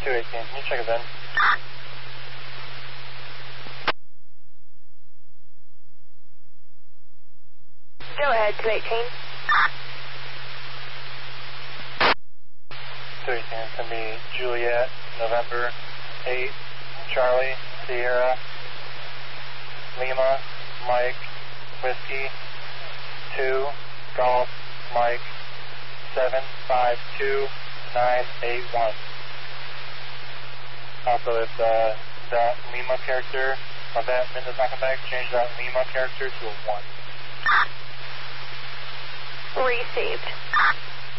218, can you check it then? Go ahead, 218. 218, it's going to be Juliet, November 8, Charlie, Sierra, Lima, Mike, Whiskey, 2, Golf, Mike, 752981. Also, if that Lima character, or that does not come back, change that Lima character to a 1. Received.